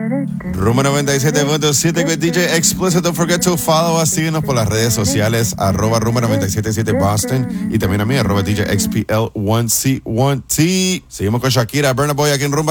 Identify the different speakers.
Speaker 1: Rumba 97.7 con DJ Explicit. Don't forget to follow us. Síguenos por las redes sociales, @Rumba 977 Boston. Y también a mí, @DJ XPL1C1T. Seguimos con Shakira, Burna Boy aquí en Rumba.